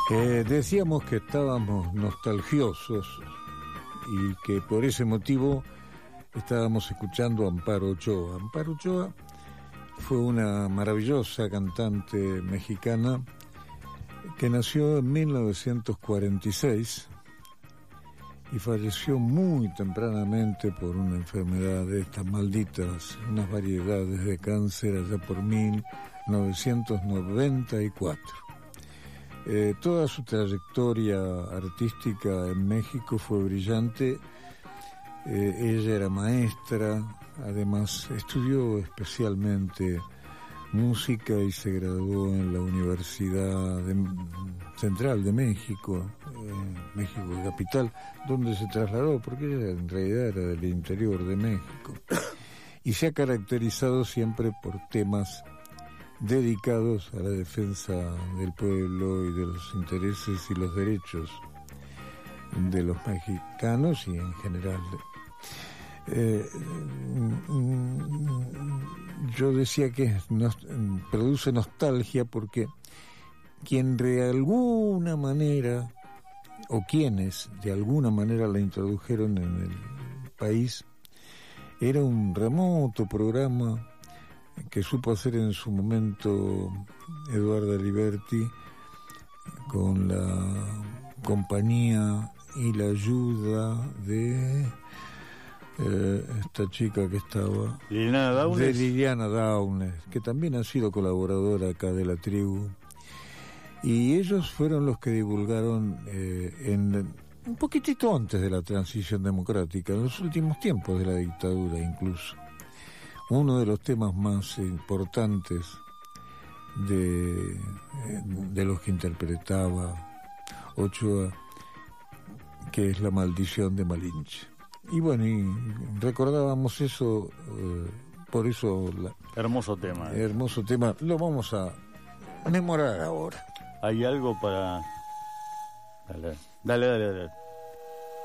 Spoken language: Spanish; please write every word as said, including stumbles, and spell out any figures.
Eh, decíamos que estábamos nostalgiosos y que por ese motivo estábamos escuchando a Amparo Ochoa. Amparo Ochoa fue una maravillosa cantante mexicana que nació en mil novecientos cuarenta y seis y falleció muy tempranamente por una enfermedad de estas malditas, unas variedades de cáncer allá por mil novecientos noventa y cuatro. Eh, toda su trayectoria artística en México fue brillante. Eh, ella era maestra, además estudió especialmente música y se graduó en la Universidad de, Central de México, eh, México Capital, donde se trasladó, porque ella en realidad era del interior de México. Y se ha caracterizado siempre por temas dedicados a la defensa del pueblo y de los intereses y los derechos de los mexicanos y en general. Eh, yo decía que nos produce nostalgia porque quien de alguna manera, o quienes de alguna manera la introdujeron en el país, era un remoto programa que supo hacer en su momento Eduardo Aliberti con la compañía y la ayuda de eh, esta chica que estaba Liliana Daunes. de Liliana Daunes, que también ha sido colaboradora acá de la tribu, y ellos fueron los que divulgaron eh, en un poquitito antes de la transición democrática, en los últimos tiempos de la dictadura incluso, uno de los temas más importantes de, de los que interpretaba Ochoa, que es La maldición de Malinche. Y bueno, y recordábamos eso, eh, por eso... La, hermoso tema. Eh. Hermoso tema, lo vamos a memorar ahora. ¿Hay algo para...? Dale, dale, dale. dale.